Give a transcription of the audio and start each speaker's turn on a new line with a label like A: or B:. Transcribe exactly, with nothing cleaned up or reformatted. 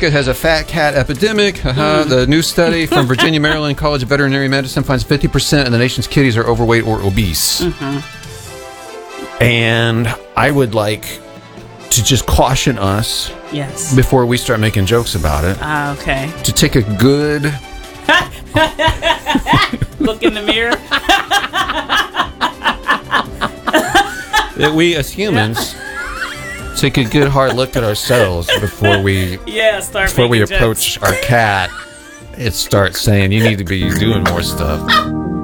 A: America has a fat cat epidemic. Uh-huh. Mm. The new study from Virginia Maryland College of Veterinary Medicine finds fifty percent of the nation's kitties are overweight or obese.
B: Mm-hmm.
A: And I would like to just caution us,
B: yes,
A: before we start making jokes about it.
B: Ah, uh, okay.
A: To take a good
B: look in the mirror.
A: That we as humans take a good hard look at ourselves before we
B: yeah start
A: before we
B: jokes.
A: approach our cat. It starts saying you need to be doing more stuff.